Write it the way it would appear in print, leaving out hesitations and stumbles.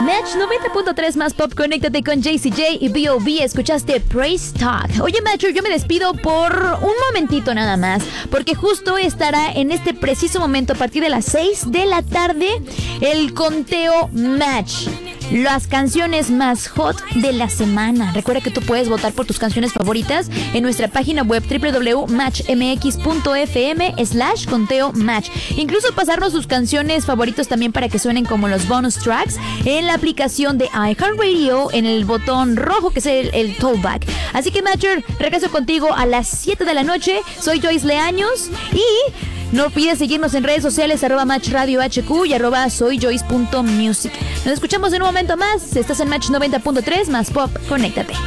Match 90.3 más pop, conéctate con JCJ y B.O.B. Escuchaste Praise Talk. Oye, Matcher, yo me despido por un momentito nada más, porque justo estará en este preciso momento a partir de las 6 de la tarde el conteo Match. Las canciones más hot de la semana. Recuerda que tú puedes votar por tus canciones favoritas en nuestra página web www.matchmx.fm/conteo match. Incluso pasarnos sus canciones favoritas también para que suenen como los bonus tracks en la aplicación de iHeartRadio en el botón rojo que es el Talkback. Así que, Matcher, regreso contigo a las 7 de la noche. Soy Joyce Leaños y no olvides seguirnos en redes sociales @MatchRadioHQ y @soyjoyce.music. Nos escuchamos en un momento más. Estás en Match 90.3 más pop. Conéctate.